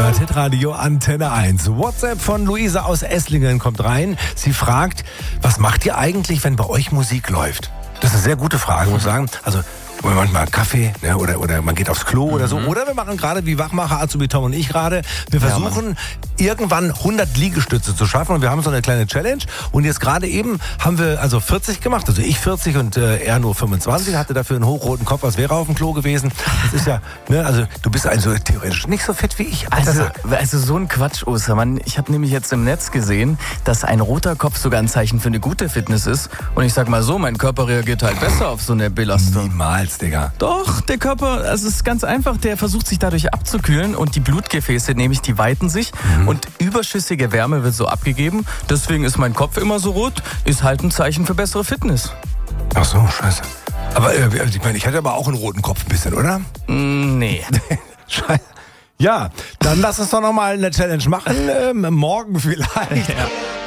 hört Hitradio Antenne 1. WhatsApp von Luisa aus Esslingen kommt rein. Sie fragt, was macht ihr eigentlich, wenn bei euch Musik läuft? Das ist eine sehr gute Frage, muss ich sagen. Also manchmal Kaffee, ne, oder man geht aufs Klo oder so. Oder wir machen gerade, wie Wachmacher Azubi Tom und ich gerade, wir versuchen irgendwann 100 Liegestütze zu schaffen. Und wir haben so eine kleine Challenge. Und jetzt gerade eben haben wir also 40 gemacht. Also ich 40 und er nur 25. Hatte dafür einen hochroten Kopf, als wäre er auf dem Klo gewesen. Das ist ja, ne, also du bist also theoretisch nicht so fit wie ich. Also so ein Quatsch, Ostermann. Ich habe nämlich jetzt im Netz gesehen, dass ein roter Kopf sogar ein Zeichen für eine gute Fitness ist. Und ich sag mal so, mein Körper reagiert halt besser auf so eine Belastung. Niemals, Digga. Doch, der Körper, also es ist ganz einfach, der versucht sich dadurch abzukühlen und die Blutgefäße, nämlich die weiten sich und überschüssige Wärme wird so abgegeben. Deswegen ist mein Kopf immer so rot, ist halt ein Zeichen für bessere Fitness. Ach so, scheiße. Aber ich meine, ich hatte aber auch einen roten Kopf ein bisschen, oder? Nee. Scheiße. Ja, dann lass uns doch nochmal eine Challenge machen. Morgen vielleicht. Ja.